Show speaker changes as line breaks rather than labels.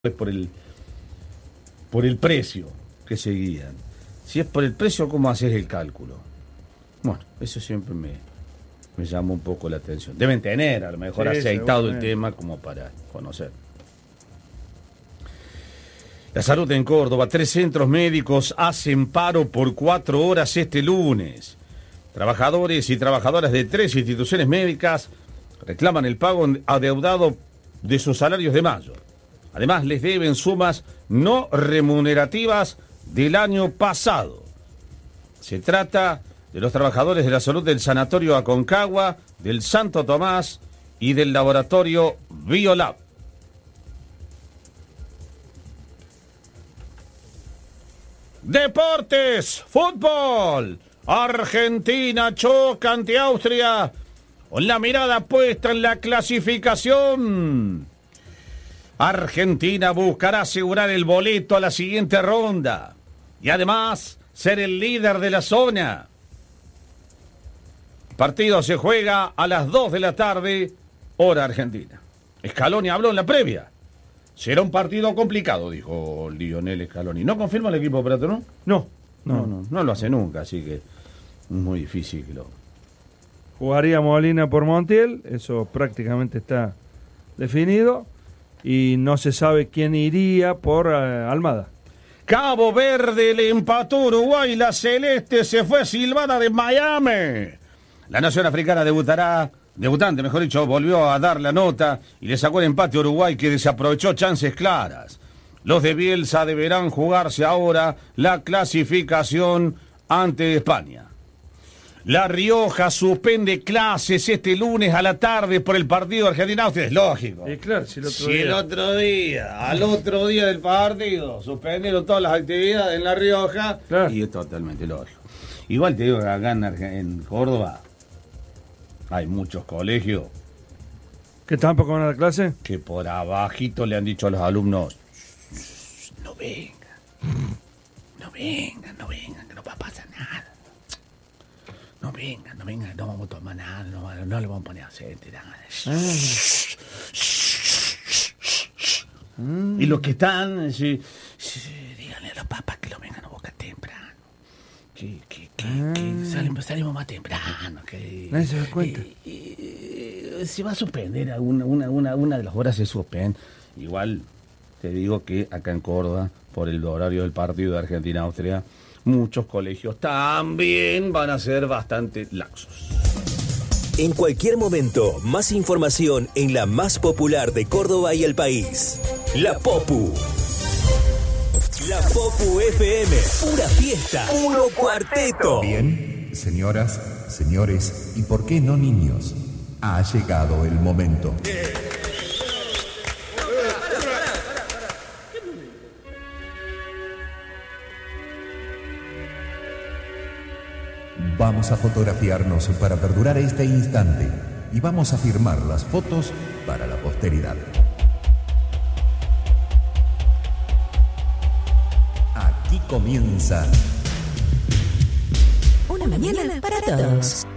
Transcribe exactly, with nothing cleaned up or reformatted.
es por el por el precio que se guían. Si es por el precio, ¿cómo haces el cálculo? Bueno, eso siempre me, me llama un poco la atención. Deben tener a lo mejor
Sí,
aceitado el
seguramente.
tema como para conocer. La salud en Córdoba. Tres centros médicos hacen paro por cuatro horas este lunes. Trabajadores y trabajadoras de tres instituciones médicas reclaman el pago adeudado de sus salarios de mayo. Además, les deben sumas no remunerativas del año pasado. Se trata de los trabajadores de la salud del Sanatorio Aconcagua, del Santo Tomás y del laboratorio Biolab. Deportes, fútbol. Argentina choca ante Austria con la mirada puesta en la clasificación. Argentina buscará asegurar el boleto a la siguiente ronda y además ser el líder de la zona. El partido se juega a las dos de la tarde, hora argentina. Scaloni habló en la previa. Será un partido complicado, dijo Lionel Scaloni. ¿No confirma el equipo, Prato, no?
No,
No,
no.
no, no lo hace nunca, así que es muy difícil que lo...
Jugaría Molina por Montiel, eso prácticamente está definido. Y no se sabe quién iría por uh, Almada.
Cabo Verde le empató Uruguay, la celeste se fue silbada de Miami. La nación africana debutará, debutante mejor dicho, volvió a dar la nota y le sacó el empate a Uruguay, que desaprovechó chances claras. Los de Bielsa deberán jugarse ahora la clasificación ante España. La Rioja suspende clases este lunes a la tarde por el partido Argentina-Austria. Es lógico.
Y claro, si el otro
Si
día...
el otro día, al otro día del partido, suspendieron todas las actividades en La Rioja,
Claro.
y es totalmente lógico. Igual te digo que acá en, Arge- en Córdoba hay muchos colegios
¿Que tampoco van a la clase?
que por abajito le han dicho a los alumnos: no vengan, no vengan, no vengan, que no va a pasar nada. No vengan, no vengan, no vamos a tomar nada, no, no le vamos a poner aceite, nada. Y los que están, sí, sí, díganle a los papás que lo vengan a buscar temprano. Que, que, que, que salimos, salimos más temprano. Que,
Nadie se da cuenta.
eh, eh, se va a suspender, una, una, una, una de las horas se suspende. Igual te digo que acá en Córdoba, por el horario del partido de Argentina-Austria, muchos colegios también van a ser bastante laxos.
En cualquier momento, más información en la más popular de Córdoba y el país. La Popu. La Popu F M. Pura fiesta. Puro cuarteto.
Bien, señoras, señores, y por qué no niños, ha llegado el momento. Vamos a fotografiarnos para perdurar este instante y vamos a firmar las fotos para la posteridad. Aquí comienza
Una mañana para todos.